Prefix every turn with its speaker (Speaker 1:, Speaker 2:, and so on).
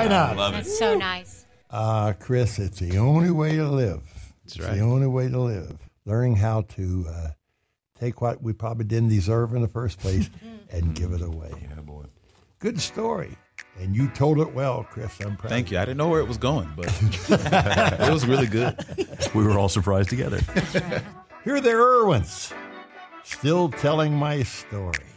Speaker 1: Why not?
Speaker 2: Love it.
Speaker 3: That's so nice.
Speaker 1: Chris, it's the only way to live.
Speaker 2: That's
Speaker 1: It's
Speaker 2: right.
Speaker 1: the only way to live. Learning how to take what we probably didn't deserve in the first place and give it away.
Speaker 4: Yeah, boy.
Speaker 1: Good story. And you told it well, Chris. I'm proud.
Speaker 2: Thank you. I didn't know where it was going, but it was really good.
Speaker 4: We were all surprised together.
Speaker 1: Here are the Irwins, still telling my story.